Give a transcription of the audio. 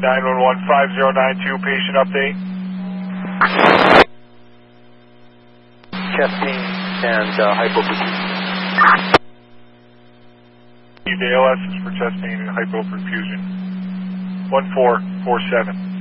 911-5092, patient update. Chest pain and hypoperfusion. The ALS is for chest pain and hypoperfusion. 1447.